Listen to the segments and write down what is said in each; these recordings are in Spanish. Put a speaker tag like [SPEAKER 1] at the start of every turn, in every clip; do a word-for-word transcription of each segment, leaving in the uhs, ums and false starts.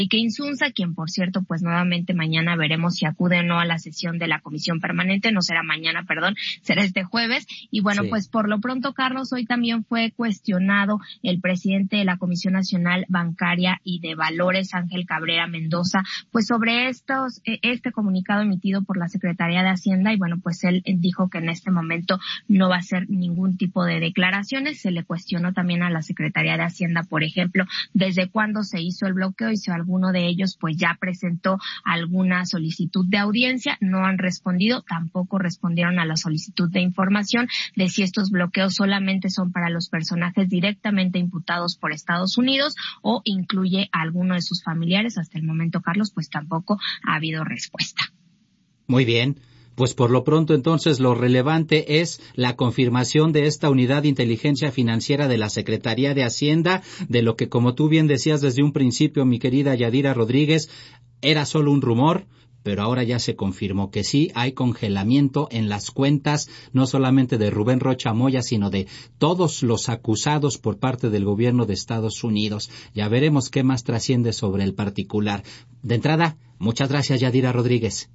[SPEAKER 1] Enrique Insunza, quien por cierto, pues nuevamente mañana veremos si acude o no a la sesión de la comisión permanente, no será mañana, perdón, será este jueves. Y bueno, sí. pues por lo pronto, Carlos, hoy también fue cuestionado el presidente de la Comisión Nacional Bancaria y de Valores, Ángel Cabrera Mendoza, pues sobre estos, este comunicado emitido por la Secretaría de Hacienda, y bueno, pues él dijo que en este momento no va a hacer ningún tipo de declaraciones. Se le cuestionó también a la Secretaría de Hacienda, por ejemplo, desde cuándo se hizo el bloqueo y si algún uno de ellos pues ya presentó alguna solicitud de audiencia. No han respondido, tampoco respondieron a la solicitud de información de si estos bloqueos solamente son para los personajes directamente imputados por Estados Unidos o incluye a alguno de sus familiares. Hasta el momento, Carlos, pues tampoco ha habido respuesta.
[SPEAKER 2] Muy bien. Pues por lo pronto entonces lo relevante es la confirmación de esta unidad de inteligencia financiera de la Secretaría de Hacienda, de lo que, como tú bien decías desde un principio, mi querida Yadira Rodríguez, era solo un rumor, pero ahora ya se confirmó que sí hay congelamiento en las cuentas, no solamente de Rubén Rocha Moya, sino de todos los acusados por parte del gobierno de Estados Unidos. Ya veremos qué más trasciende sobre el particular. De entrada, muchas gracias, Yadira Rodríguez.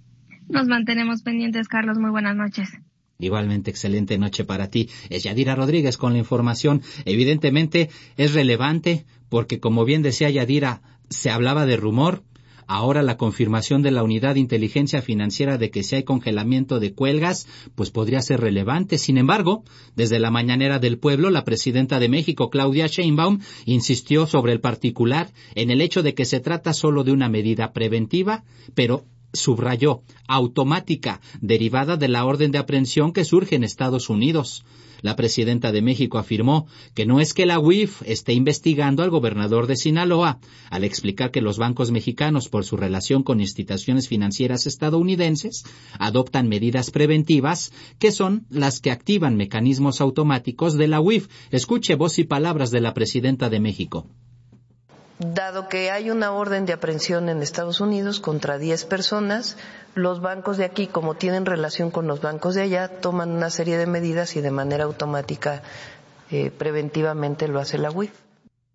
[SPEAKER 1] Nos mantenemos pendientes, Carlos. Muy buenas noches.
[SPEAKER 2] Igualmente, excelente noche para ti. Es Yadira Rodríguez con la información. Evidentemente es relevante porque, como bien decía Yadira, se hablaba de rumor. Ahora la confirmación de la unidad de inteligencia financiera de que si hay congelamiento de cuelgas, pues podría ser relevante. Sin embargo, desde la mañanera del pueblo, la presidenta de México, Claudia Sheinbaum, insistió sobre el particular en el hecho de que se trata solo de una medida preventiva, pero subrayó, automática, derivada de la orden de aprehensión que surge en Estados Unidos. La presidenta de México afirmó que no es que la U I F esté investigando al gobernador de Sinaloa, al explicar que los bancos mexicanos, por su relación con instituciones financieras estadounidenses, adoptan medidas preventivas que son las que activan mecanismos automáticos de la U I F. Escuche voz y palabras de la presidenta de México.
[SPEAKER 3] Dado que hay una orden de aprehensión en Estados Unidos contra diez personas, los bancos de aquí, como tienen relación con los bancos de allá, toman una serie de medidas y de manera automática, eh, preventivamente lo hace la U I F.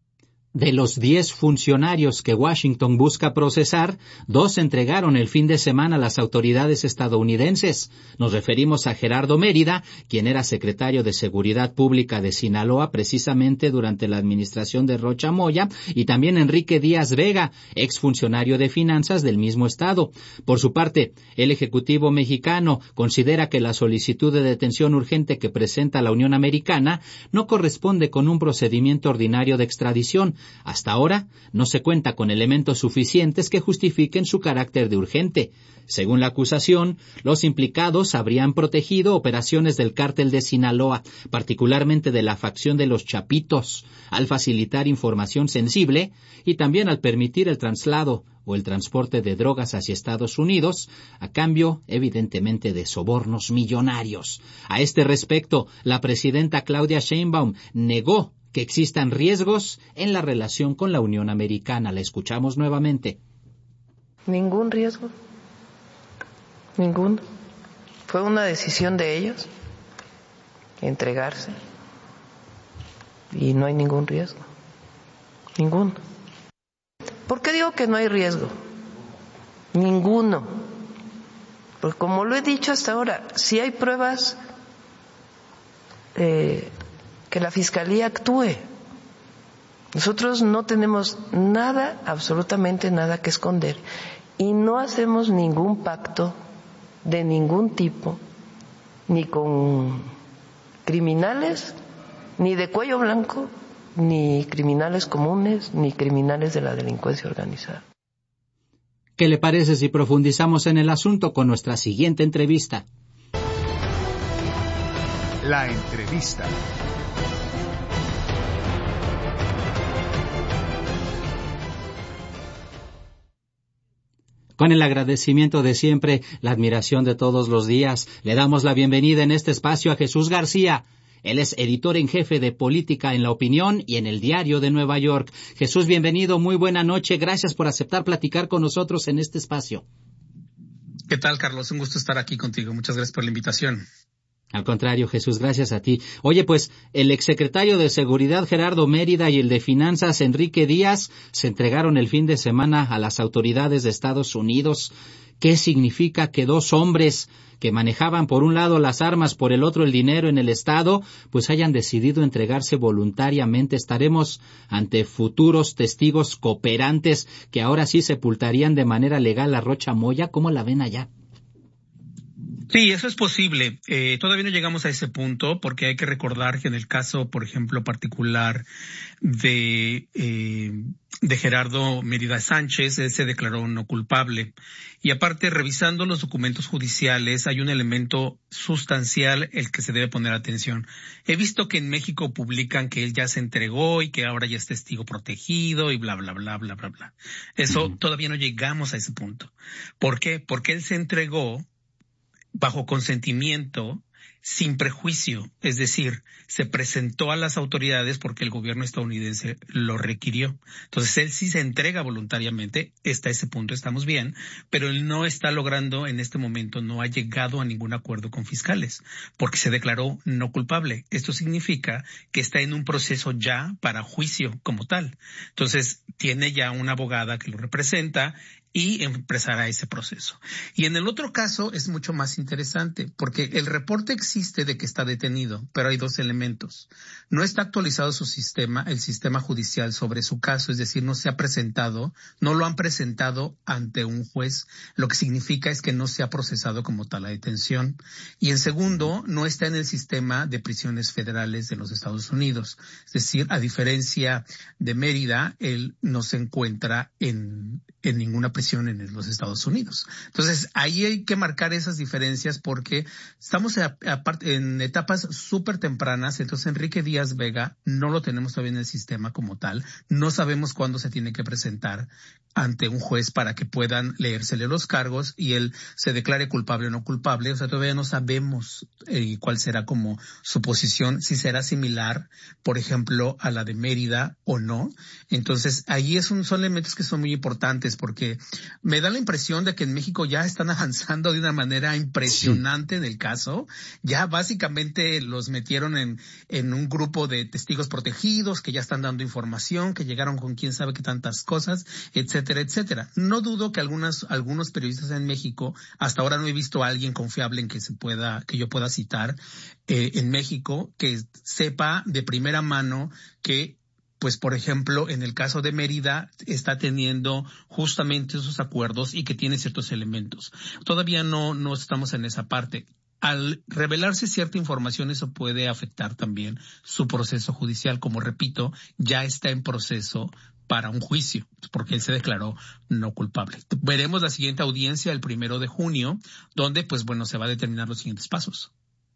[SPEAKER 2] De los diez funcionarios que Washington busca procesar, dos entregaron el fin de semana a las autoridades estadounidenses. Nos referimos a Gerardo Mérida, quien era secretario de Seguridad Pública de Sinaloa precisamente durante la administración de Rocha Moya, y también Enrique Díaz Vega, exfuncionario de Finanzas del mismo estado. Por su parte, el Ejecutivo mexicano considera que la solicitud de detención urgente que presenta la Unión Americana no corresponde con un procedimiento ordinario de extradición. Hasta ahora no se cuenta con elementos suficientes que justifiquen su carácter de urgente. Según la acusación, los implicados habrían protegido operaciones del cártel de Sinaloa, particularmente de la facción de los Chapitos, al facilitar información sensible y también al permitir el traslado o el transporte de drogas hacia Estados Unidos, a cambio, evidentemente, de sobornos millonarios. A este respecto, la presidenta Claudia Sheinbaum negó que existan riesgos en la relación con la Unión Americana. La escuchamos nuevamente.
[SPEAKER 3] Ningún riesgo. Ninguno. Fue una decisión de ellos entregarse y no hay ningún riesgo. Ninguno. ¿Por qué digo que no hay riesgo? Ninguno. Porque como lo he dicho hasta ahora, si hay pruebas, eh, que la Fiscalía actúe. Nosotros no tenemos nada, absolutamente nada que esconder y no hacemos ningún pacto de ningún tipo, ni con criminales, ni de cuello blanco, ni criminales comunes, ni criminales de la delincuencia organizada.
[SPEAKER 2] ¿Qué le parece si profundizamos en el asunto con nuestra siguiente entrevista?
[SPEAKER 4] La entrevista.
[SPEAKER 2] Con el agradecimiento de siempre, la admiración de todos los días, le damos la bienvenida en este espacio a Jesús García. Él es editor en jefe de Política en La Opinión y en El Diario de Nueva York. Jesús, bienvenido, muy buena noche. Gracias por aceptar platicar con nosotros en este espacio.
[SPEAKER 5] ¿Qué tal, Carlos? Un gusto estar aquí contigo. Muchas gracias por la invitación.
[SPEAKER 2] Al contrario, Jesús, gracias a ti. Oye, pues, el exsecretario de Seguridad Gerardo Mérida y el de Finanzas Enrique Díaz se entregaron el fin de semana a las autoridades de Estados Unidos. ¿Qué significa que dos hombres que manejaban por un lado las armas, por el otro el dinero en el Estado, pues hayan decidido entregarse voluntariamente? Estaremos ante futuros testigos cooperantes que ahora sí sepultarían de manera legal a Rocha Moya. ¿Cómo la ven allá?
[SPEAKER 5] Sí, eso es posible. Eh, todavía no llegamos a ese punto porque hay que recordar que en el caso, por ejemplo, particular de eh, de Gerardo Mérida Sánchez, él se declaró no culpable. Y aparte, revisando los documentos judiciales, hay un elemento sustancial el que se debe poner atención. He visto que en México publican que él ya se entregó y que ahora ya es testigo protegido y bla, bla, bla, bla, bla, bla. Eso uh-huh. Todavía no llegamos a ese punto. ¿Por qué? Porque él se entregó bajo consentimiento, sin prejuicio, es decir, se presentó a las autoridades porque el gobierno estadounidense lo requirió. Entonces él sí se entrega voluntariamente, hasta ese punto estamos bien, pero él no está logrando en este momento, no ha llegado a ningún acuerdo con fiscales, porque se declaró no culpable. Esto significa que está en un proceso ya para juicio como tal. Entonces tiene ya una abogada que lo representa y empezará ese proceso. Y en el otro caso es mucho más interesante, porque el reporte existe de que está detenido, pero hay dos elementos. No está actualizado su sistema, el sistema judicial sobre su caso, es decir, no se ha presentado, no lo han presentado ante un juez, lo que significa es que no se ha procesado como tal la detención. Y en segundo, no está en el sistema de prisiones federales de los Estados Unidos. Es decir, a diferencia de Mérida, él no se encuentra en, en ninguna prisión en los Estados Unidos. Entonces, ahí hay que marcar esas diferencias porque estamos a, a, en etapas súper tempranas. Entonces, Enrique Díaz Vega no lo tenemos todavía en el sistema como tal. No sabemos cuándo se tiene que presentar ante un juez para que puedan leérsele los cargos y él se declare culpable o no culpable. O sea, todavía no sabemos eh, cuál será como su posición, si será similar, por ejemplo, a la de Mérida o no. Entonces, ahí es un, son elementos que son muy importantes porque me da la impresión de que en México ya están avanzando de una manera impresionante sí. En el caso. Ya básicamente los metieron en, en un grupo de testigos protegidos que ya están dando información, que llegaron con quién sabe qué tantas cosas, etcétera, etcétera. No dudo que algunas, algunos periodistas en México, hasta ahora no he visto a alguien confiable en que se pueda, que yo pueda citar, eh, en México, que sepa de primera mano que pues, por ejemplo, en el caso de Mérida, está teniendo justamente esos acuerdos y que tiene ciertos elementos. Todavía no, no estamos en esa parte. Al revelarse cierta información, eso puede afectar también su proceso judicial. Como repito, ya está en proceso para un juicio, porque él se declaró no culpable. Veremos la siguiente audiencia el primero de junio, donde, pues bueno, se va a determinar los siguientes pasos.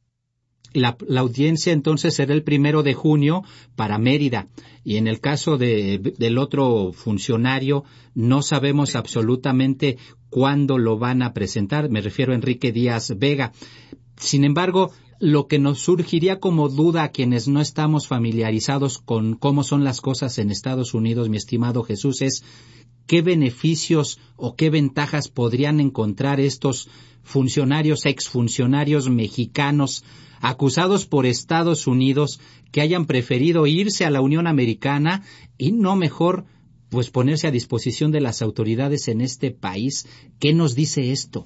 [SPEAKER 2] La, la audiencia entonces será el primero de junio para Mérida. Y en el caso de, del otro funcionario, no sabemos absolutamente cuándo lo van a presentar. Me refiero a Enrique Díaz Vega. Sin embargo, lo que nos surgiría como duda a quienes no estamos familiarizados con cómo son las cosas en Estados Unidos, mi estimado Jesús, es ¿qué beneficios o qué ventajas podrían encontrar estos funcionarios, exfuncionarios mexicanos acusados por Estados Unidos que hayan preferido irse a la Unión Americana y no mejor pues ponerse a disposición de las autoridades en este país? ¿Qué nos dice esto?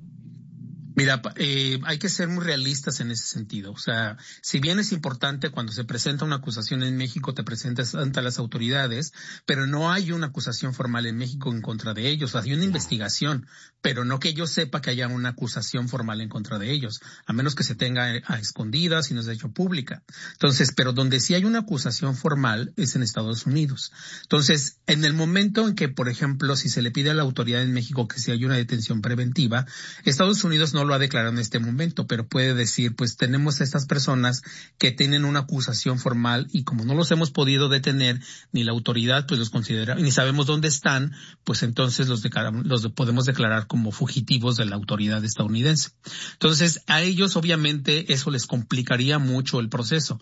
[SPEAKER 5] Mira, eh, hay que ser muy realistas en ese sentido. O sea, si bien es importante cuando se presenta una acusación en México, te presentas ante las autoridades, pero no hay una acusación formal en México en contra de ellos. Hay una investigación, pero no que yo sepa que haya una acusación formal en contra de ellos, a menos que se tenga a escondidas y no se ha hecho pública. Entonces, pero donde sí hay una acusación formal es en Estados Unidos. Entonces, en el momento en que, por ejemplo, si se le pide a la autoridad en México que si hay una detención preventiva, Estados Unidos no lo ha declarado en este momento, pero puede decir, pues tenemos a estas personas que tienen una acusación formal y como no los hemos podido detener, ni la autoridad pues los considera, ni sabemos dónde están, pues entonces los, declaramos, los podemos declarar como fugitivos de la autoridad estadounidense. Entonces, a ellos obviamente eso les complicaría mucho el proceso.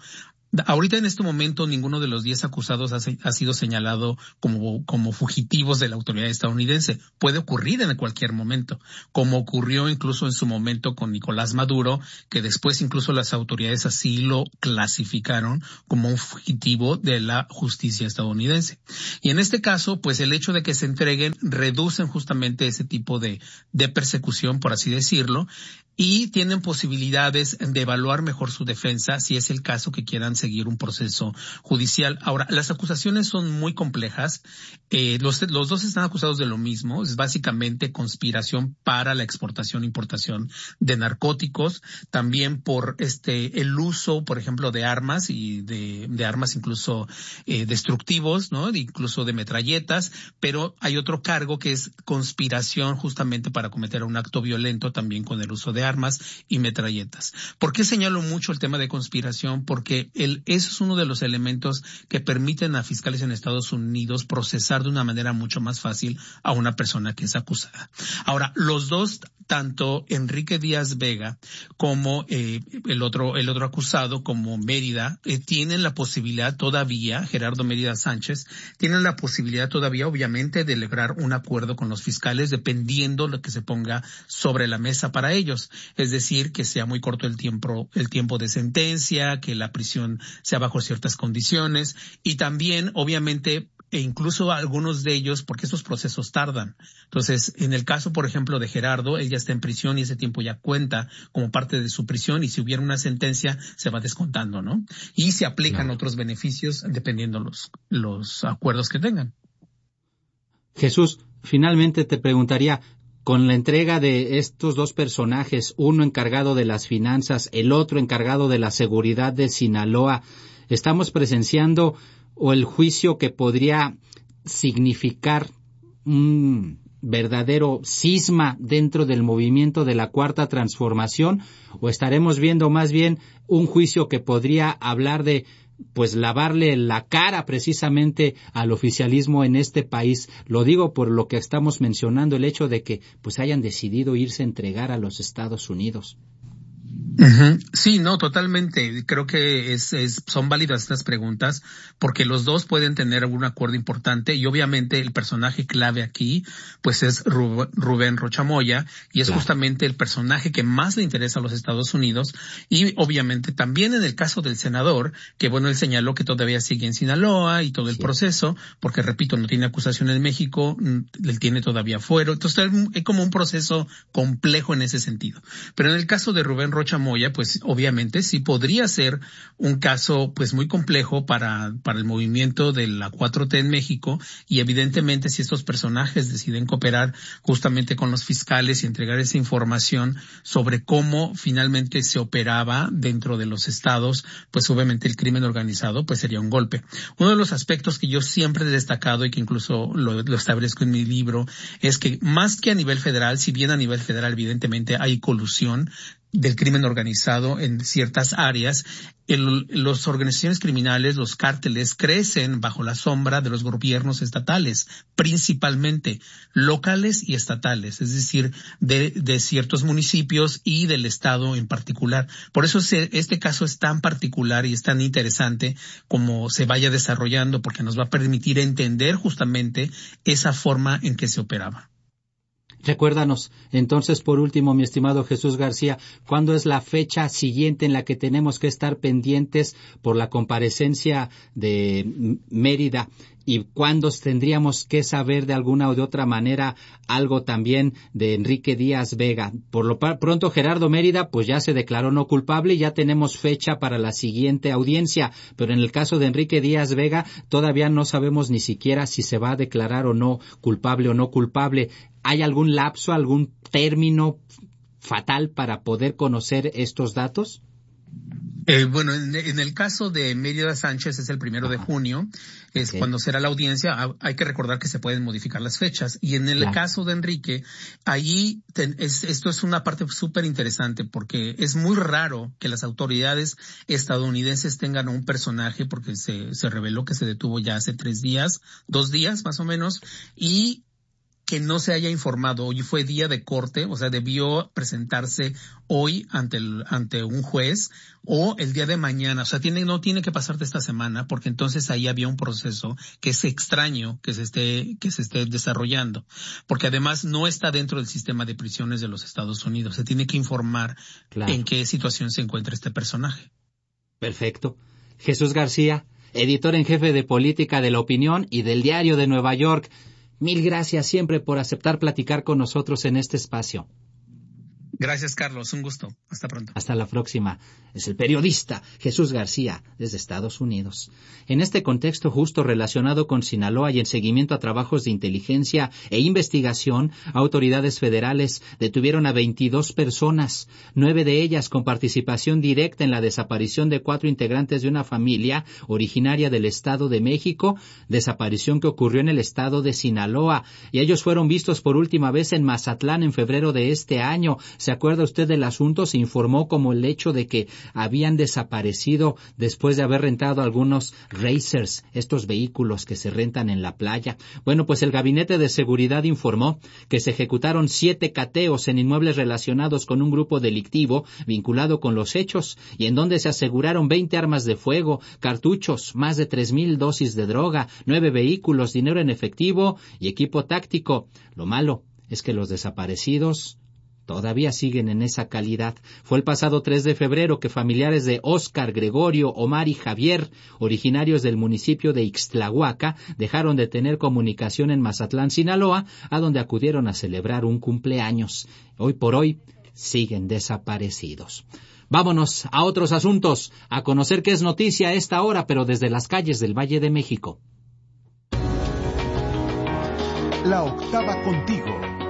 [SPEAKER 5] Ahorita en este momento ninguno de los diez acusados ha, ha sido señalado como, como fugitivos de la autoridad estadounidense. Puede ocurrir en cualquier momento, como ocurrió incluso en su momento con Nicolás Maduro, que después incluso las autoridades así lo clasificaron como un fugitivo de la justicia estadounidense. Y en este caso, pues el hecho de que se entreguen reducen justamente ese tipo de, de persecución, por así decirlo, y tienen posibilidades de evaluar mejor su defensa si es el caso que quieran seguir un proceso judicial. Ahora, las acusaciones son muy complejas. Eh, los, los dos están acusados de lo mismo. Es básicamente conspiración para la exportación e importación de narcóticos. También por este el uso, por ejemplo, de armas y de, de armas incluso eh, destructivos, ¿no? Incluso de metralletas. Pero hay otro cargo que es conspiración justamente para cometer un acto violento también con el uso de armas y metralletas. ¿Por qué señalo mucho el tema de conspiración? Porque el, eso es uno de los elementos que permiten a fiscales en Estados Unidos procesar de una manera mucho más fácil a una persona que es acusada. Ahora, los dos, tanto Enrique Díaz Vega como eh, el otro el otro acusado, como Mérida, eh, tienen la posibilidad todavía, Gerardo Mérida Sánchez, tienen la posibilidad todavía, obviamente, de lograr un acuerdo con los fiscales dependiendo lo que se ponga sobre la mesa para ellos. Es decir, que sea muy corto el tiempo, el tiempo de sentencia, que la prisión sea bajo ciertas condiciones y también, obviamente, e incluso algunos de ellos, porque estos procesos tardan. Entonces, en el caso, por ejemplo, de Gerardo, él ya está en prisión y ese tiempo ya cuenta como parte de su prisión y si hubiera una sentencia, se va descontando, ¿no? Y se aplican claro. otros beneficios dependiendo los, los acuerdos que tengan.
[SPEAKER 2] Jesús, finalmente te preguntaría, con la entrega de estos dos personajes, uno encargado de las finanzas, el otro encargado de la seguridad de Sinaloa, estamos presenciando o el juicio que podría significar un verdadero cisma dentro del movimiento de la Cuarta Transformación, o estaremos viendo más bien un juicio que podría hablar de pues lavarle la cara precisamente al oficialismo en este país. Lo digo por lo que estamos mencionando, el hecho de que pues hayan decidido irse a entregar a los Estados Unidos.
[SPEAKER 5] Uh-huh. Sí, no, totalmente. Creo que es, es, son válidas estas preguntas porque los dos pueden tener algún acuerdo importante y obviamente el personaje clave aquí pues es Rubén Rocha Moya y es claro. justamente el personaje que más le interesa a los Estados Unidos y obviamente también en el caso del senador que bueno, él señaló que todavía sigue en Sinaloa y todo el sí. proceso porque repito, no tiene acusación en México, él tiene todavía fuero, entonces es como un proceso complejo en ese sentido. Pero en el caso de Rubén Rocha Moya Moya, pues obviamente sí podría ser un caso pues muy complejo para, para el movimiento de la cuatro T en México y evidentemente si estos personajes deciden cooperar justamente con los fiscales y entregar esa información sobre cómo finalmente se operaba dentro de los estados, pues obviamente el crimen organizado pues sería un golpe. Uno de los aspectos que yo siempre he destacado y que incluso lo, lo establezco en mi libro es que más que a nivel federal, si bien a nivel federal evidentemente hay colusión del crimen organizado en ciertas áreas, el, las organizaciones criminales, los cárteles, crecen bajo la sombra de los gobiernos estatales, principalmente locales y estatales, es decir, de, de ciertos municipios y del estado en particular. Por eso se, este caso es tan particular y es tan interesante como se vaya desarrollando, porque nos va a permitir entender justamente esa forma en que se operaba.
[SPEAKER 2] Recuérdanos, entonces, por último, mi estimado Jesús García, ¿cuándo es la fecha siguiente en la que tenemos que estar pendientes por la comparecencia de Mérida? ¿Y cuándo tendríamos que saber de alguna o de otra manera algo también de Enrique Díaz Vega? Por lo pronto, Gerardo Mérida pues ya se declaró no culpable y ya tenemos fecha para la siguiente audiencia, pero en el caso de Enrique Díaz Vega todavía no sabemos ni siquiera si se va a declarar o no culpable o no culpable. ¿Hay algún lapso, algún término fatal para poder conocer estos datos?
[SPEAKER 5] Eh, bueno, en, en el caso de Mérida Sánchez es el primero de junio, es okay. cuando será la audiencia. Hay que recordar que se pueden modificar las fechas. Y en el claro. caso de Enrique, allí ten, es, esto es una parte súper interesante porque es muy raro que las autoridades estadounidenses tengan a un personaje, porque se, se reveló que se detuvo ya hace tres días, dos días más o menos, y que no se haya informado. Hoy fue día de corte, o sea, debió presentarse hoy ante el, ante un juez o el día de mañana. O sea, tiene, no tiene que pasarte esta semana, porque entonces ahí había un proceso que es extraño que se esté, que se esté desarrollando. Porque además no está dentro del sistema de prisiones de los Estados Unidos. Se tiene que informar claro. en qué situación se encuentra este personaje.
[SPEAKER 2] Perfecto. Jesús García, editor en jefe de Política de la Opinión y del Diario de Nueva York. Mil gracias siempre por aceptar platicar con nosotros en este espacio.
[SPEAKER 5] Gracias, Carlos. Un gusto. Hasta pronto.
[SPEAKER 2] Hasta la próxima. Es el periodista Jesús García, desde Estados Unidos. En este contexto justo relacionado con Sinaloa y en seguimiento a trabajos de inteligencia e investigación, autoridades federales detuvieron a veintidós personas, nueve de ellas con participación directa en la desaparición de cuatro integrantes de una familia originaria del Estado de México, desaparición que ocurrió en el estado de Sinaloa, y ellos fueron vistos por última vez en Mazatlán en febrero de este año. ¿Se acuerda usted del asunto? Se informó como el hecho de que habían desaparecido después de haber rentado algunos racers, estos vehículos que se rentan en la playa. Bueno, pues el Gabinete de Seguridad informó que se ejecutaron siete cateos en inmuebles relacionados con un grupo delictivo vinculado con los hechos y en donde se aseguraron veinte armas de fuego, cartuchos, más de tres mil dosis de droga, nueve vehículos, dinero en efectivo y equipo táctico. Lo malo es que los desaparecidos todavía siguen en esa calidad. Fue el pasado tres de febrero que familiares de Óscar, Gregorio, Omar y Javier, originarios del municipio de Ixtlahuaca, dejaron de tener comunicación en Mazatlán, Sinaloa, a donde acudieron a celebrar un cumpleaños. Hoy por hoy siguen desaparecidos. Vámonos a otros asuntos, a conocer qué es noticia a esta hora, pero desde las calles del Valle de México.
[SPEAKER 4] La octava contigo.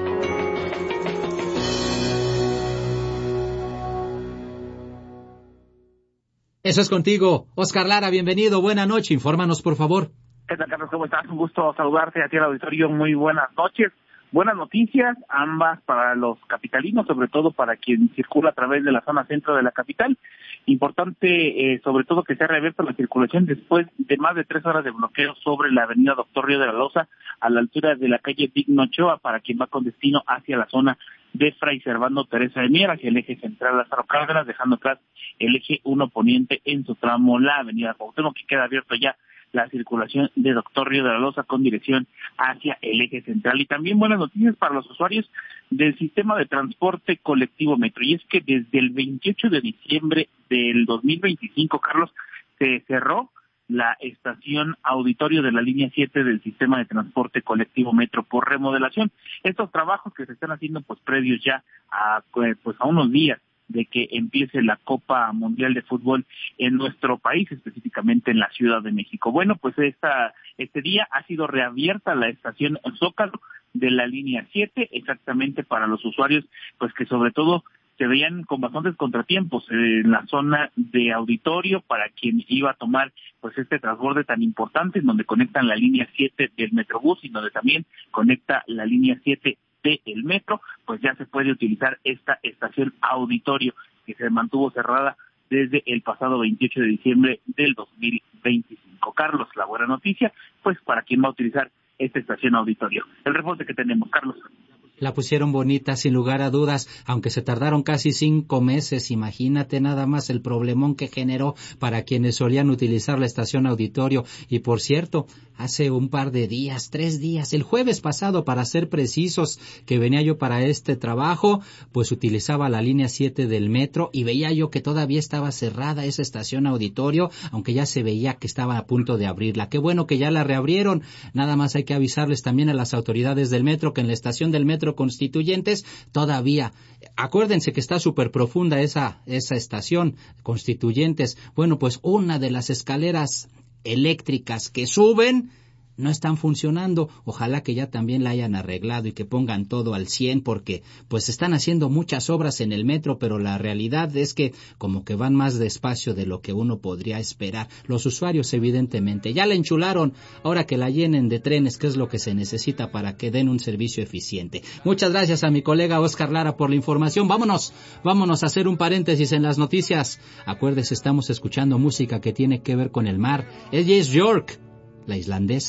[SPEAKER 2] Eso es contigo. Óscar Lara, bienvenido. Buena noche. Infórmanos, por favor.
[SPEAKER 6] ¿Qué tal, Carlos? ¿Cómo estás? Un gusto saludarte a ti al auditorio. Muy buenas noches. Buenas noticias, ambas para los capitalinos, sobre todo para quien circula a través de la zona centro de la capital. Importante, eh, sobre todo, que se ha reabierto la circulación después de más de tres horas de bloqueo sobre la avenida Doctor Río de la Loza, a la altura de la calle Digno Ochoa, para quien va con destino hacia la zona de Fray Servando Teresa de Mier, hacia el eje central Lázaro Cárdenas, dejando atrás el eje uno poniente en su tramo la avenida Cuauhtémoc, que queda abierto ya la circulación de Doctor Río de la Loza con dirección hacia el eje central. Y también buenas noticias para los usuarios del sistema de transporte colectivo Metro, y es que desde el veintiocho de diciembre del dos mil veinticinco, Carlos, se cerró la estación Auditorio de la línea siete del sistema de transporte colectivo Metro por remodelación. Estos trabajos que se están haciendo pues previos ya a pues a unos días de que empiece la Copa Mundial de Fútbol en nuestro país, específicamente en la Ciudad de México. Bueno, pues esta este día ha sido reabierta la estación Zócalo de la línea siete, exactamente para los usuarios, pues que sobre todo se veían con bastantes contratiempos en la zona de Auditorio, para quien iba a tomar pues este transborde tan importante, en donde conectan la línea siete del Metrobús y donde también conecta la línea siete del metro, pues ya se puede utilizar esta estación Auditorio, que se mantuvo cerrada desde el pasado veintiocho de diciembre del dos mil veinticinco. Carlos, la buena noticia, pues para quien va a utilizar esta estación Auditorio. El reporte que tenemos, Carlos.
[SPEAKER 2] La pusieron bonita, sin lugar a dudas, aunque se tardaron casi cinco meses. Imagínate nada más el problemón que generó para quienes solían utilizar la estación Auditorio. Y por cierto, hace un par de días, tres días, el jueves pasado, para ser precisos, que venía yo para este trabajo, pues utilizaba la línea siete del metro y veía yo que todavía estaba cerrada esa estación Auditorio, aunque ya se veía que estaba a punto de abrirla. Qué bueno que ya la reabrieron. Nada más hay que avisarles también a las autoridades del metro que en la estación del metro Constituyentes todavía, acuérdense que está súper profunda esa, esa estación Constituyentes. Bueno, pues una de las escaleras eléctricas que suben no están funcionando. Ojalá que ya también la hayan arreglado y que pongan todo al cien, porque pues están haciendo muchas obras en el metro, pero la realidad es que como que van más despacio de lo que uno podría esperar. Los usuarios evidentemente ya la enchularon, ahora que la llenen de trenes, que es lo que se necesita para que den un servicio eficiente. Muchas gracias a mi colega Óscar Lara por la información. Vámonos, vámonos a hacer un paréntesis en las noticias. Acuérdese, estamos escuchando música que tiene que ver con el mar. Ella es York, la islandesa.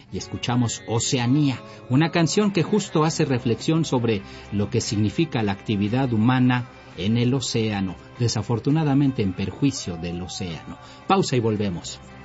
[SPEAKER 2] y escuchamos Oceanía, una canción que justo hace reflexión sobre lo que significa la actividad humana en el océano, desafortunadamente en perjuicio del océano. Pausa y volvemos.